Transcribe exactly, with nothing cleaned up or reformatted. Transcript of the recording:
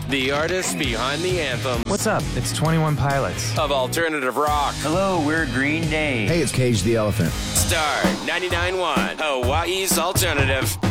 the artists behind the anthem What's up? It's twenty-one Pilots. of alternative rock. Hello, we're Green Day. Hey, it's Cage the Elephant. Star ninety-nine point one, Hawaii's alternative.